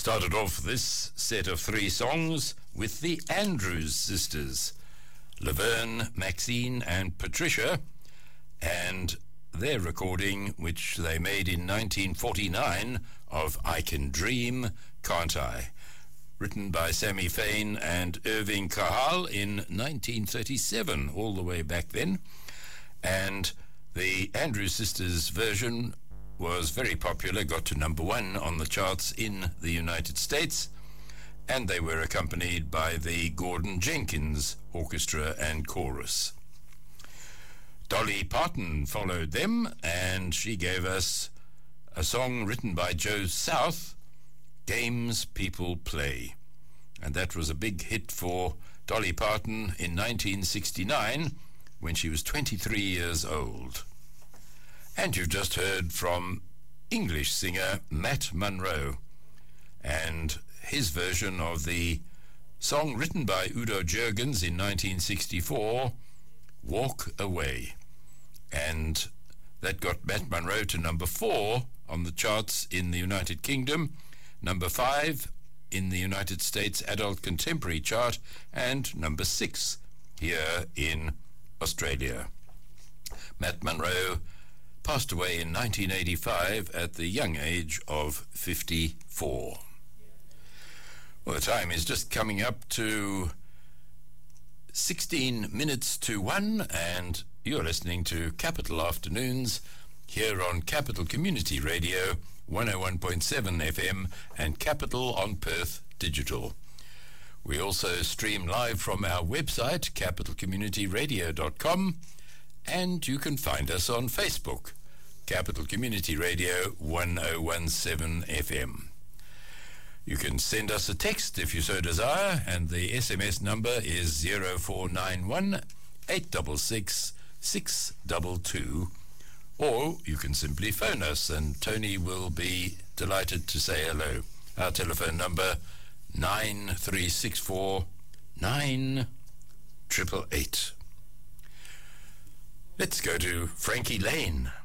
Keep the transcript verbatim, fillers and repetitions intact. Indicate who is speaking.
Speaker 1: Started off this set of three songs with the Andrews sisters, Laverne, Maxine and Patricia, and their recording, which they made in nineteen forty-nine, of I Can Dream, Can't I? Written by Sammy Fain and Irving Kahal in nineteen thirty-seven, all the way back then. And the Andrews sisters version was very popular, got to number one on the charts in the United States, and they were accompanied by the Gordon Jenkins Orchestra and Chorus. Dolly Parton followed them, and she gave us a song written by Joe South, Games People Play. And that was a big hit for Dolly Parton in nineteen sixty-nine, when she was twenty-three years old. And you've just heard from English singer Matt Monro and his version of the song written by Udo Jürgens in nineteen sixty-four, Walk Away. And that got Matt Monro to number four on the charts in the United Kingdom, number five in the United States Adult Contemporary chart, and number six here in Australia. Matt Monro passed away in nineteen eighty-five at the young age of fifty-four. Well, the time is just coming up to sixteen minutes to one, and you're listening to Capital Afternoons here on Capital Community Radio, one oh one point seven F M, and Capital on Perth Digital. We also stream live from our website, capital community radio dot com, and you can find us on Facebook, Capital Community Radio one oh one seven F M. You can send us a text if you so desire, and the S M S number is zero four nine one, eight six six, six two two, or you can simply phone us, and Tony will be delighted to say hello. Our telephone number, nine three six four, nine eight eight eight. Let's go to Frankie Lane.